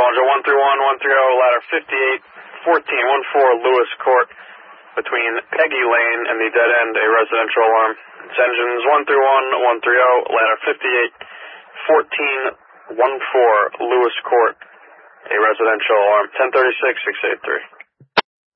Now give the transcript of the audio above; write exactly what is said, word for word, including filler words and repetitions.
Challenger one three one, one three zero, ladder fifty-eight, fourteen fourteen, Lewis Court, between Peggy Lane and the dead end, a residential alarm. It's engines one three one, one three zero, ladder fifty-eight, fourteen fourteen, Lewis Court, a residential alarm. ten thirty-six, six eight three.